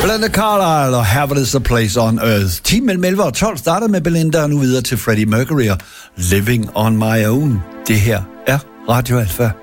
Belinda Carlisle og Heaven is a Place on Earth. 10 mellem 11 og 12 starter med Belinda, og nu videre til Freddie Mercury og Living on My Own. Det her er Radio Alpha.